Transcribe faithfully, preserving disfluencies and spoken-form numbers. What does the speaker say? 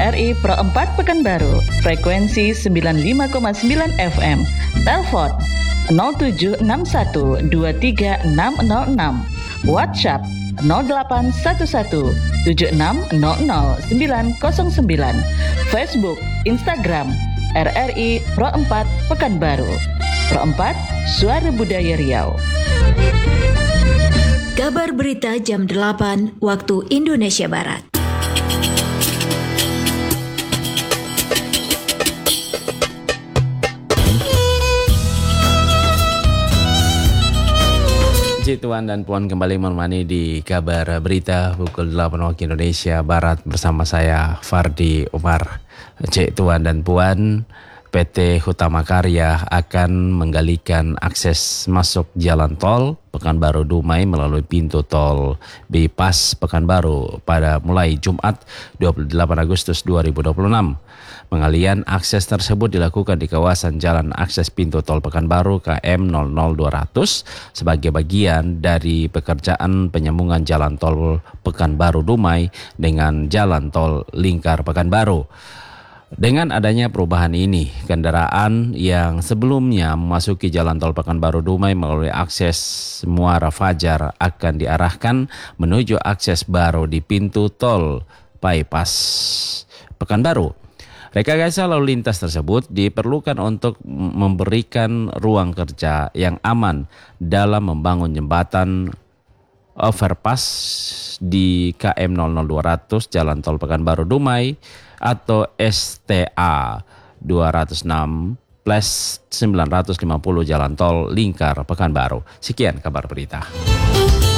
R I Pro empat Pekanbaru, frekuensi sembilan puluh lima koma sembilan F M. Telepon nol tujuh enam satu dua tiga enam nol enam. WhatsApp nol delapan satu satu tujuh enam nol nol sembilan nol sembilan. Facebook, Instagram R R I Pro empat Pekanbaru. Pro empat, Suara Budaya Riau. Kabar berita jam delapan waktu Indonesia Barat. Cik Tuan dan Puan kembali menemani di kabar berita pukul delapan waktu Indonesia Barat bersama saya Fardi Umar. Cik Tuan dan Puan, P T Hutama Karya akan menggalikan akses masuk jalan tol Pekanbaru Dumai melalui pintu tol Bypass Pekanbaru pada mulai Jumat dua puluh delapan Agustus dua ribu dua puluh enam. Pengalian akses tersebut dilakukan di kawasan Jalan Akses Pintu Tol Pekanbaru K M nol nol dua ratus sebagai bagian dari pekerjaan penyambungan Jalan Tol Pekanbaru Dumai dengan Jalan Tol Lingkar Pekanbaru. Dengan adanya perubahan ini, kendaraan yang sebelumnya memasuki Jalan Tol Pekanbaru Dumai melalui akses Muara Fajar akan diarahkan menuju akses baru di pintu tol Bypass Pekanbaru. Rekayasa lalu lintas tersebut diperlukan untuk memberikan ruang kerja yang aman dalam membangun jembatan overpass di K M nol nol dua ratus Jalan Tol Pekanbaru Dumai atau S T A dua nol enam plus sembilan lima puluh Jalan Tol Lingkar Pekanbaru. Sekian kabar berita.